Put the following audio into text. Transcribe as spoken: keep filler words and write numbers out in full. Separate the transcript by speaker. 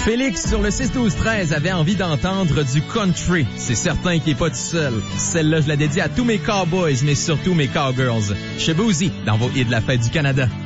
Speaker 1: Félix, sur le six douze treize, avait envie d'entendre du country. C'est certain qu'il n'est pas tout seul. Celle-là, je la dédie à tous mes cowboys, mais surtout mes cowgirls. Chez Boozy, dans vos hits de la fête du Canada.